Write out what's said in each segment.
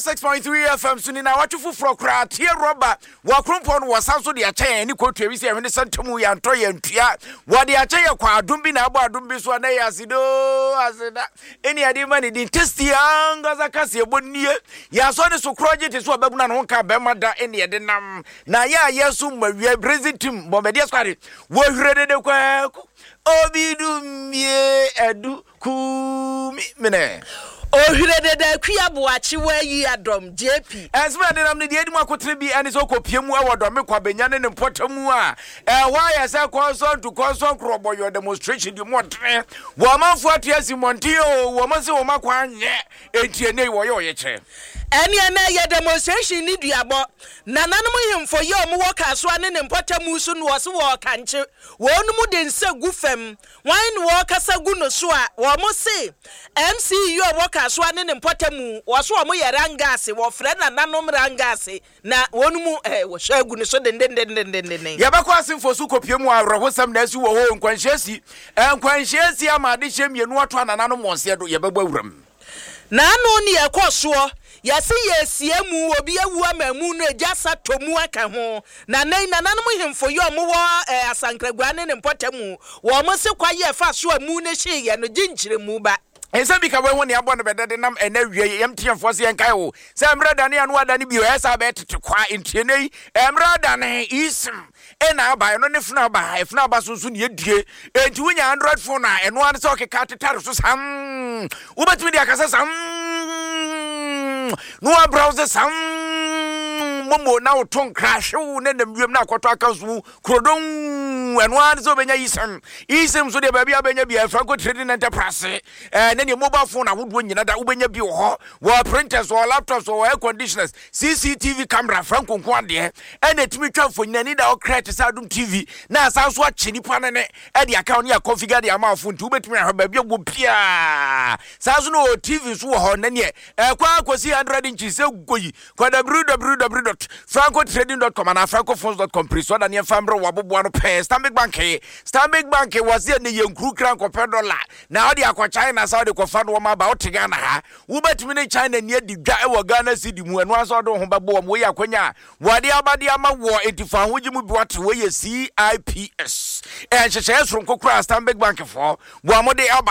106.3 FM so ni na watwufo frokra tie roba wakrompon wasanso de akyɛ ni kotu ebi se ehwene santumu ya ntɔ ya ntua wode akyɛ ya kwa adom bi na abo adom bi so na ya asido asida eni ade ma ni din testi angaza kase ebonnie ya so ne so kroje te so ababuna no nka be mada eni ade nam na ya yesu mawie president bombedia squad wo hwere de kwa obidumie edu ku mine ohirede kwia boachi wayi adom JP esma de nam ne de edimu akotre bi ene so kopiemu awodom me kwa benyane ne mpotamu a why ya say consult to consult kroboyo demonstration di motre wo manfo atiasi montio wo manse wo makwa anye entiene wo ye kire ene na ye demonstration ni duabo nananom hemfo ye omo kaso ane ne mpotamu so no wo se wo kanche wonu mu de nse gu fam wan no wo kasa gu no so a wo mo se MCU wo kaso ane ne mpotamu wo so omo ye rangase wo frɛ nananom rangase na wonu mu wo hwa gu no so den ye ba kwa simfo su kopiemu awrohosam na asu wo ho nkwanhyesi amade hyemienu ato nananom monse do ye bɛbɔ awuram na no ne ekoso yasi yesiemu obi awu amamu no ejasa tomu aka ho na nananom hemfo ye omo wo asankragua ne mpotamu wo mo se kwaye fa so amu ne hye ye no ginkyiremu ba ensa bi ka we woni abɔ no bedede nam ena wie yem tiemfo se enkai wo se emrada ne anu ada ne bi o esa be tete kwa entienei emrada ne isim ena aba no ne funa ba so ne yedie enti wonya Android phone a eno an se okeka tetare so sam wo betumi dia kasa sam no browser sam momo na oton crash wo ne namwem na akoto akazu krodon eno an se obenya isim so de ba bia benya bia Franco Trading Enterprise ne mobile phone awodo nyina da ubenya bi ho wo printers or laptops or air conditioners CCTV camera Franco nkwade ene timi twafo nyani da o create sadum TV na asanso ache nipa ne e de account ya configure de amafo nti ubetimi ahwa ba bi ogbo pia sanso no TV so ho na ne kwa akosi 100 inches egoyi kwa www.francotrading.com and francophones.com priso da ne fambre wabobo no pe Stanbic Bank was there ne yenkru kran ko $1 na odi akwa China Saudi ko fa no ma ba otiga na ha wo betimi ne China ne adi dwa e wo Ghana cedi mu eno aso do ho babo mo ya kwanya wade abade ama wo etifa ho gimu bi wate wo ye CIPS chese sonko kura Stanbic Bank for wo amode aba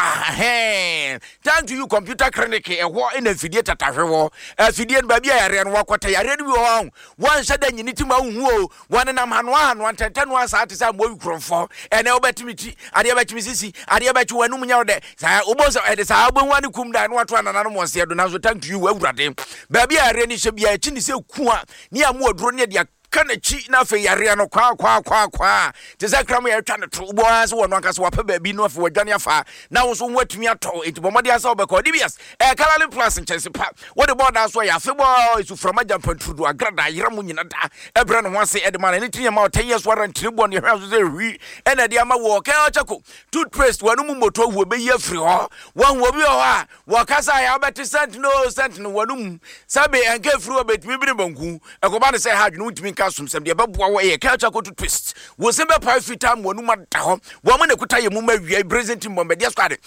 thank you computer clinic e ho ina fidie tatahwe wo fidie no ba bia yare no wakota yare no bi ho wan shada nyini ti ma hu o wan na hano antentanu asa ate sa mo wikrofo ene wo betimi ti ade betimi sisi ade betwi wanum nya de sa oboso ede sa abonwani kum da no ato anana no monse do na so thank you awurade ba bia yare ni hye bia echi ni se ku a ni amu oduro ne de kana chi na fe yare no kwa te za kram ya twa ne to bo as wo no anka so wapa ba bi no fe wadwane afa na wo so watumi ato etibomode asa obeko DBS Kalali Plus nchese pa wo de board aso ya fe bo isu from ajampantudu agrada yira mu nyina da ebre no ho ase edman ne tinya ma 10 years warrant tribune ye hwa so ze hwi ena de ama wo ka ochako toothpaste wanu mu moto wo be ye free ho wan wo bi ho a wo kasa ya obeti cent no wanu mu sabe enka free obetimi bi ne banku ekoba ne se ha dwunu mutimi kasum sem de beboa wo ye ka ochako twist wo se be pa fita mu anu ma da ho wo ma ne kuta ye mu ma wi president bombedia squad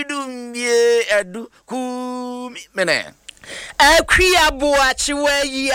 obidumie edu ku mene akwia boachi wayi